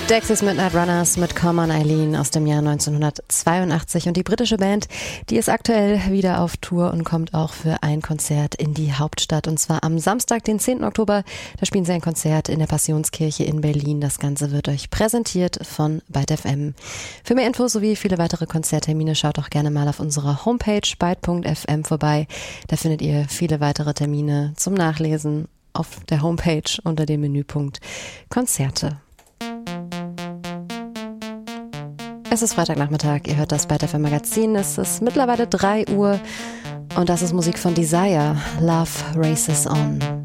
Dexys Midnight Runners mit Come On Eileen aus dem Jahr 1982 und die britische Band, die ist aktuell wieder auf Tour und kommt auch für ein Konzert in die Hauptstadt und zwar am Samstag, den 10. Oktober, da spielen sie ein Konzert in der Passionskirche in Berlin. Das Ganze wird euch präsentiert von Byte FM. Für mehr Infos sowie viele weitere Konzerttermine schaut auch gerne mal auf unserer Homepage byte.fm vorbei. Da findet ihr viele weitere Termine zum Nachlesen auf der Homepage unter dem Menüpunkt Konzerte. Es ist Freitagnachmittag, ihr hört das Byte FM Magazin, es ist mittlerweile 3 Uhr und das ist Musik von Desire, Love Races On.